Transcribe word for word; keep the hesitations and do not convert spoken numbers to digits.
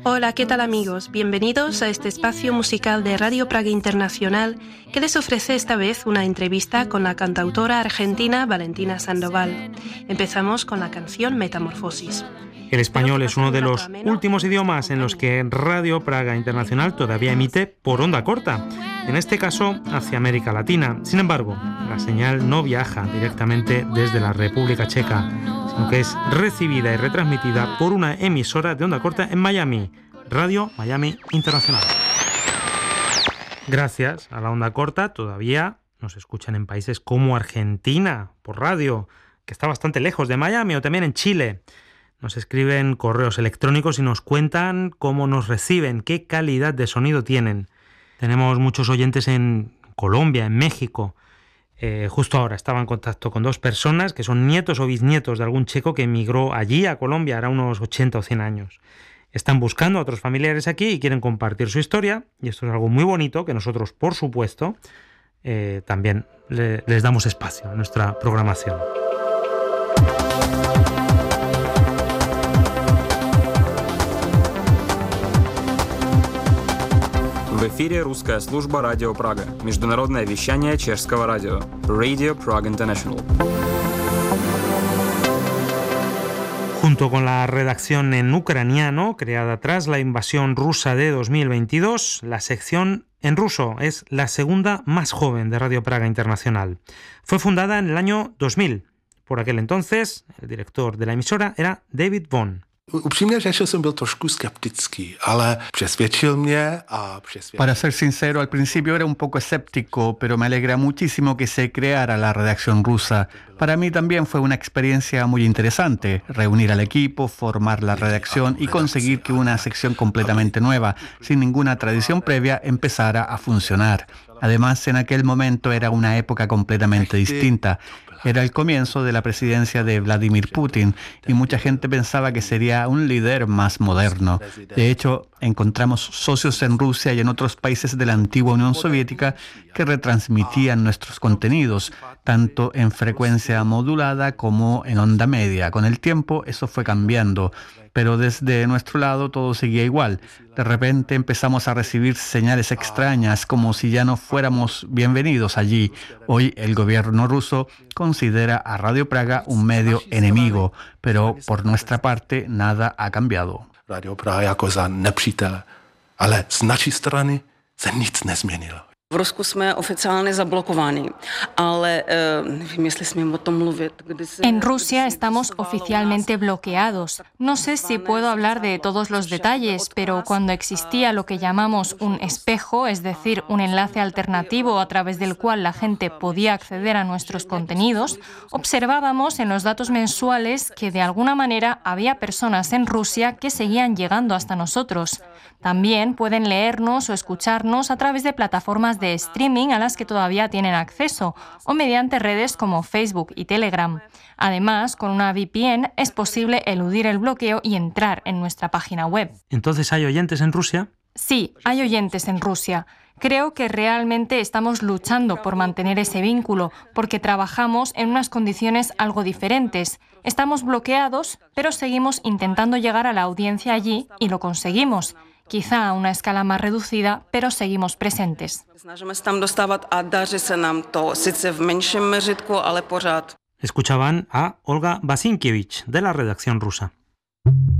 Hola, ¿qué tal amigos? Bienvenidos a este espacio musical de Radio Praga Internacional que les ofrece esta vez una entrevista con la cantautora argentina Valentina Sandoval. Empezamos con la canción Metamorfosis. El español es uno de los últimos idiomas en los que Radio Praga Internacional todavía emite por onda corta, en este caso hacia América Latina. Sin embargo, la señal no viaja directamente desde la República Checa, sino que es recibida y retransmitida por una emisora de onda corta en Miami, Radio Miami Internacional. Gracias a la onda corta todavía nos escuchan en países como Argentina por radio, que está bastante lejos de Miami, o también en Chile. Nos escriben correos electrónicos y nos cuentan cómo nos reciben, qué calidad de sonido tienen. Tenemos muchos oyentes en Colombia, en México. Eh, justo ahora estaba en contacto con dos personas que son nietos o bisnietos de algún checo que emigró allí a Colombia, hará unos ochenta o cien años. Están buscando a otros familiares aquí y quieren compartir su historia, y esto es algo muy bonito que nosotros, por supuesto, eh, también le, les damos espacio en nuestra programación. В эфире русская служба Радио Прага, международное вещание чешского радио, Radio Praga International. Junto con la redacción en ucraniano, creada tras la invasión rusa de dos mil veintidós, la sección en ruso es la segunda más joven de Radio Praga Internacional. Fue fundada en el año dos mil. Por aquel entonces, el director de la emisora era David Vaughn. Upřímně řečeno jsem byl trošku skeptický, ale přesvědčil mě a přesvědčil. Para ser sincero, al principio era un poco escéptico, pero me alegra muchísimo que se creara la redacción rusa. Para mí también fue una experiencia muy interesante, reunir al equipo, formar la redacción y conseguir que una sección completamente nueva, sin ninguna tradición previa, empezara a funcionar. Además, en aquel momento era una época completamente distinta. Era el comienzo de la presidencia de Vladimir Putin y mucha gente pensaba que sería un líder más moderno. De hecho, encontramos socios en Rusia y en otros países de la antigua Unión Soviética que retransmitían nuestros contenidos, tanto en frecuencia modulada como en onda media. Con el tiempo eso fue cambiando, pero desde nuestro lado todo seguía igual. De repente empezamos a recibir señales extrañas, como si ya no fuéramos bienvenidos allí. Hoy el gobierno ruso considera a Radio Praga un medio enemigo, pero por nuestra parte nada ha cambiado. Radio Praha jako za nepřítele, ale z naší strany se nic nezměnilo. V Rusku jsme oficiálně zablokováni, ale nevím, jestli smím o tom mluvit. En Rusia estamos oficialmente bloqueados. No sé si puedo hablar de todos los detalles, pero cuando existía lo que llamamos un espejo, es decir, un enlace alternativo a través del cual la gente podía acceder a nuestros contenidos, observábamos en los datos mensuales que de alguna manera había personas en Rusia que seguían llegando hasta nosotros. También pueden leernos o escucharnos a través de plataformas de streaming a las que todavía tienen acceso o mediante redes como Facebook y Telegram. Además, con una V P N es posible eludir el bloqueo y entrar en nuestra página web. ¿Entonces hay oyentes en Rusia? Sí, hay oyentes en Rusia. Creo que realmente estamos luchando por mantener ese vínculo, porque trabajamos en unas condiciones algo diferentes. Estamos bloqueados, pero seguimos intentando llegar a la audiencia allí y lo conseguimos. Quizá a una escala más reducida, pero seguimos presentes. Escuchaban a Olga Basinkiewicz, de la redacción rusa.